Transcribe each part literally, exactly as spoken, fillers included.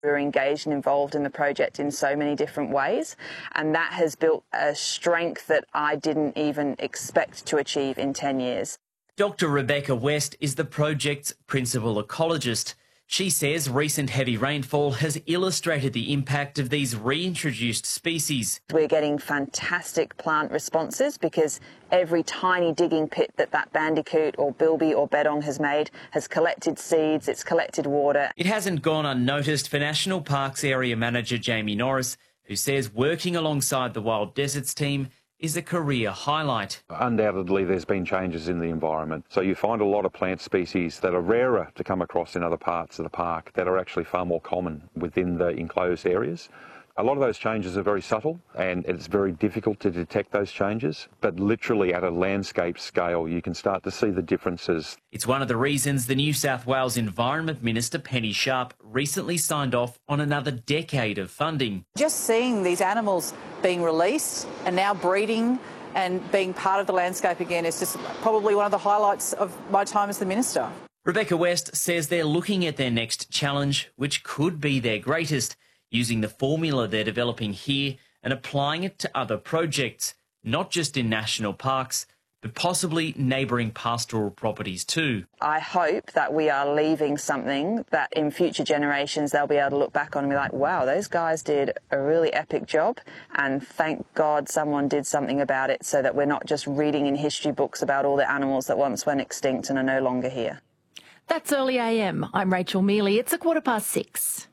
We're engaged and involved in the project in so many different ways, and that has built a strength that I didn't even expect to achieve in ten years. Doctor Rebecca West is the project's principal ecologist. She says recent heavy rainfall has illustrated the impact of these reintroduced species. We're getting fantastic plant responses because every tiny digging pit that that bandicoot or bilby or bettong has made has collected seeds, it's collected water. It hasn't gone unnoticed for National Parks Area Manager Jamie Norris, who says working alongside the Wild Deserts team is a career highlight. Undoubtedly there's been changes in the environment, so you find a lot of plant species that are rarer to come across in other parts of the park that are actually far more common within the enclosed areas. A lot of those changes are very subtle and it's very difficult to detect those changes, but literally at a landscape scale you can start to see the differences. It's one of the reasons the New South Wales Environment Minister Penny Sharp recently signed off on another decade of funding. Just seeing these animals being released and now breeding and being part of the landscape again is just probably one of the highlights of my time as the Minister. Rebecca West says they're looking at their next challenge, which could be their greatest, using the formula they're developing here and applying it to other projects, not just in national parks, but possibly neighbouring pastoral properties too. I hope that we are leaving something that in future generations they'll be able to look back on and be like, wow, those guys did a really epic job, and thank God someone did something about it so that we're not just reading in history books about all the animals that once went extinct and are no longer here. That's Early A M. I'm Rachel Mealy. It's a quarter past six.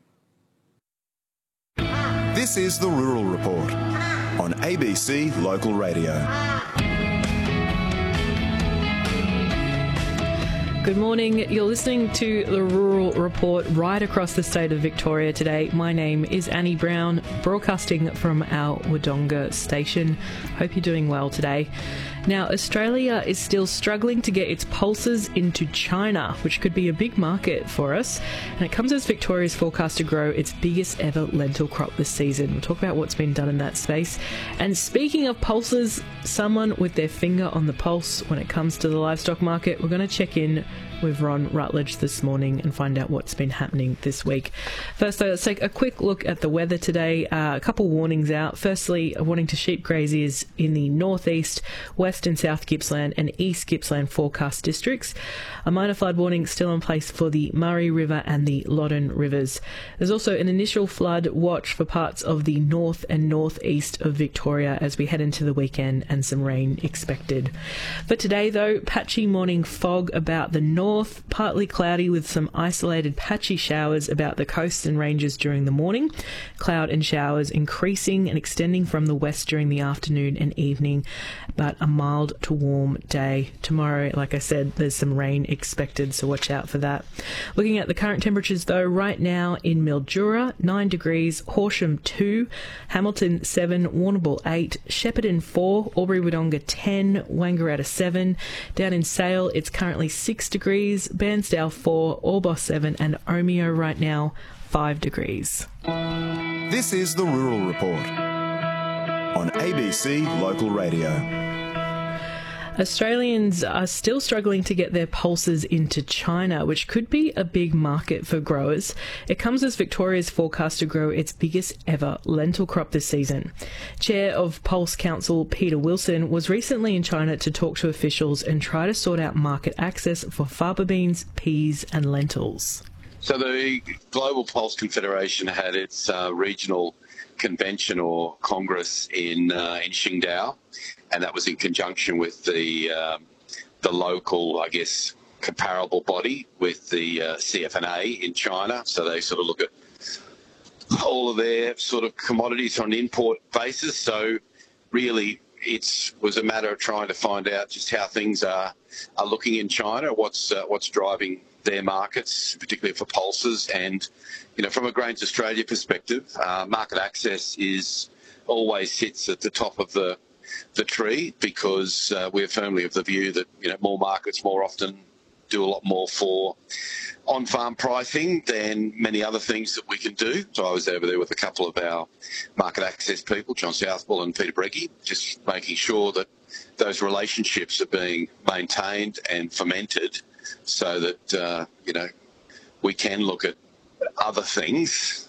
This is the Rural Report on A B C Local Radio. Good morning. You're listening to the Rural Report right across the state of Victoria today. My name is Annie Brown, broadcasting from our Wodonga station. Hope you're doing well today. Now, Australia is still struggling to get its pulses into China, which could be a big market for us. And it comes as Victoria is forecast to grow its biggest ever lentil crop this season. We'll talk about what's been done in that space. And speaking of pulses, someone with their finger on the pulse when it comes to the livestock market, we're going to check in with Ron Rutledge this morning and find out what's been happening this week. First, though, let's take a quick look at the weather today. Uh, a couple warnings out. Firstly, a warning to sheep graziers in the northeast, west and south Gippsland and east Gippsland forecast districts. A minor flood warning still in place for the Murray River and the Loddon Rivers. There's also an initial flood watch for parts of the north and northeast of Victoria as we head into the weekend, and some rain expected. For today, though, patchy morning fog about the north. North, partly cloudy with some isolated patchy showers about the coasts and ranges during the morning. Cloud and showers increasing and extending from the west during the afternoon and evening, but a mild to warm day. Tomorrow, like I said, there's some rain expected, so watch out for that. Looking at the current temperatures, though, right now in Mildura, nine degrees, Horsham two, Hamilton seven, Warrnambool eight, Shepparton four, Albury-Wodonga ten, Wangaratta seven. Down in Sale, it's currently six degrees, Bairnsdale four, Orbost seven, and Omeo right now five degrees. This is the Rural Report on A B C Local Radio. Australians are still struggling to get their pulses into China, which could be a big market for growers. It comes as Victoria's forecast to grow its biggest ever lentil crop this season. Chair of Pulse Council Peter Wilson was recently in China to talk to officials and try to sort out market access for faba beans, peas and lentils. So the Global Pulse Confederation had its uh, regional convention or congress in uh, in Qingdao, and that was in conjunction with the um, the local, I guess, comparable body with the uh, C F N A in China. So they sort of look at all of their sort of commodities on an import basis. So really, it was a matter of trying to find out just how things are are looking in China, what's uh, what's driving their markets, particularly for pulses. And, you know, from a Grains Australia perspective, uh, market access is always sits at the top of the the tree, because uh, we're firmly of the view that, you know, more markets more often do a lot more for on-farm pricing than many other things that we can do. So I was over there with a couple of our market access people, John Southwell and Peter Breggy, just making sure that those relationships are being maintained and fomented so that, uh, you know, we can look at other things